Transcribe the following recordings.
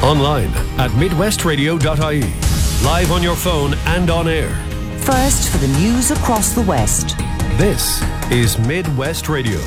Online at midwestradio.ie. Live on your phone and on air. First for the news across the West. This is Midwest Radio.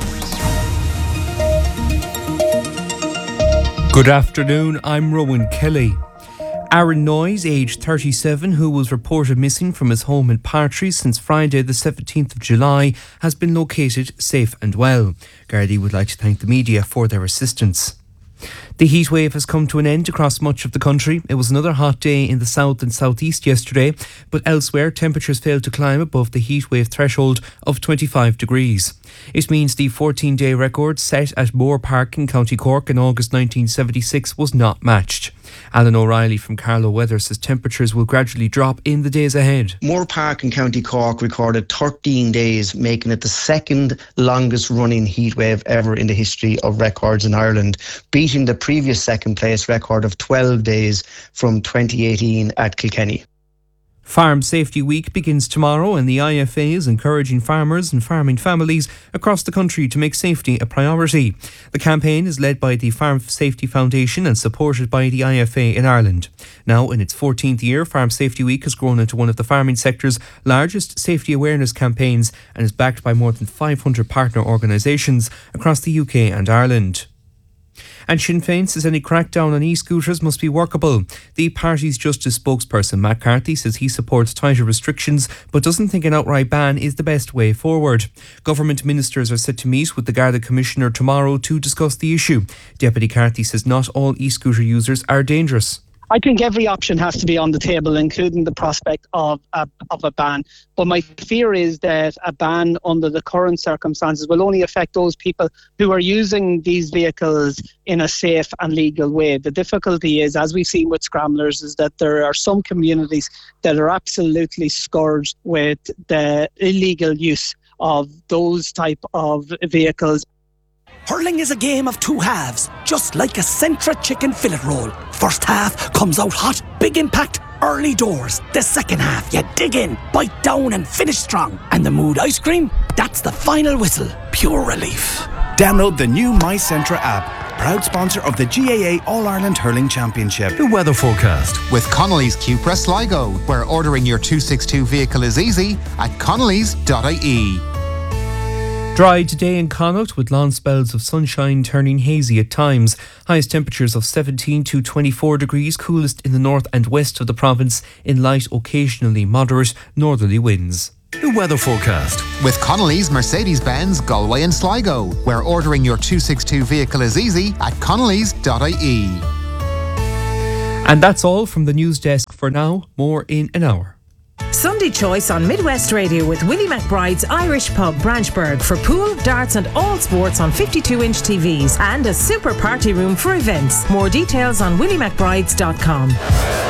Good afternoon, I'm Rowan Kelly. Aaron Noyes, aged 37, who was reported missing from his home in Partry since Friday the 17th of July, has been located safe and well. Gardaí would like to thank the media for their assistance. The heat wave has come to an end across much of the country. It was another hot day in the south and southeast yesterday, but elsewhere temperatures failed to climb above the heat wave threshold of 25 degrees. It means the 14-day record set at Moore Park in County Cork in August 1976 was not matched. Alan O'Reilly from Carlow Weather says temperatures will gradually drop in the days ahead. Moore Park in County Cork recorded 13 days, making it the second longest running heatwave ever in the history of records in Ireland, beating the previous second place record of 12 days from 2018 at Kilkenny. Farm Safety Week begins tomorrow, and the IFA is encouraging farmers and farming families across the country to make safety a priority. The campaign is led by the Farm Safety Foundation and supported by the IFA in Ireland. Now, in its 14th year, Farm Safety Week has grown into one of the farming sector's largest safety awareness campaigns and is backed by more than 500 partner organisations across the UK and Ireland. And Sinn Féin says any crackdown on e-scooters must be workable. The party's Justice spokesperson Matt Carthy says he supports tighter restrictions but doesn't think an outright ban is the best way forward. Government ministers are set to meet with the Garda Commissioner tomorrow to discuss the issue. Deputy Carthy says not all e-scooter users are dangerous. I think every option has to be on the table, including the prospect of a ban. But my fear is that a ban under the current circumstances will only affect those people who are using these vehicles in a safe and legal way. The difficulty is, as we've seen with scramblers, is that there are some communities that are absolutely scourged with the illegal use of those type of vehicles. Hurling is a game of two halves, just like a Centra chicken fillet roll. First half comes out hot, big impact, early doors. The second half, you dig in, bite down and finish strong. And the Mood ice cream, that's the final whistle. Pure relief. Download the new My Centra app, proud sponsor of the GAA All-Ireland Hurling Championship. The weather forecast. With Connolly's Cupra Sligo, where ordering your 262 vehicle is easy at connellys.ie. Dry today in Connacht with long spells of sunshine turning hazy at times. Highest temperatures of 17 to 24 degrees, coolest in the north and west of the province in light, occasionally moderate northerly winds. The weather forecast. With Connolly's Mercedes-Benz Galway and Sligo, where ordering your 262 vehicle is easy at connellys.ie. And that's all from the news desk for now. More in an hour. Sunday Choice on Midwest Radio with Willie McBride's Irish Pub, Branchburg, for pool, darts and all sports on 52-inch TVs and a super party room for events. More details on williemcbrides.com.